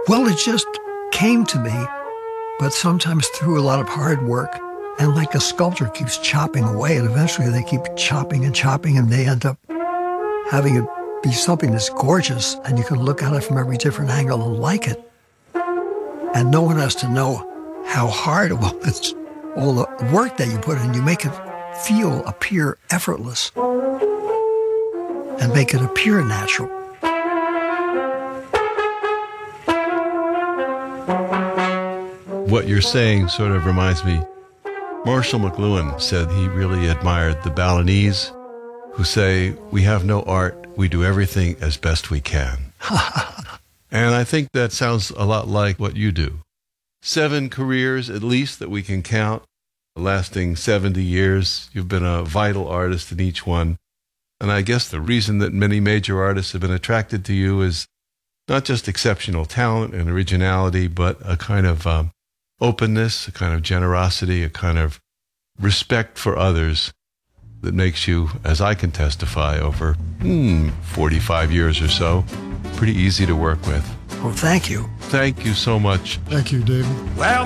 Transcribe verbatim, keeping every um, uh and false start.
Well, it just came to me, but sometimes through a lot of hard work. And like a sculptor keeps chopping away, and eventually they keep chopping and chopping, and they end up having it be something that's gorgeous, and you can look at it from every different angle and like it. And no one has to know how hard it was, all the work that you put in. You make it feel, appear effortless, and make it appear natural. What you're saying sort of reminds me, Marshall McLuhan said he really admired the Balinese, who say, we have no art, we do everything as best we can. And I think that sounds a lot like what you do. Seven careers, at least, that we can count, lasting seventy years. You've been a vital artist in each one. And I guess the reason that many major artists have been attracted to you is not just exceptional talent and originality, but a kind of um, openness, a kind of generosity, a kind of respect for others that makes you, as I can testify, over hmm, forty-five years or so, pretty easy to work with. Well, thank you. Thank you so much. Thank you, David. Well,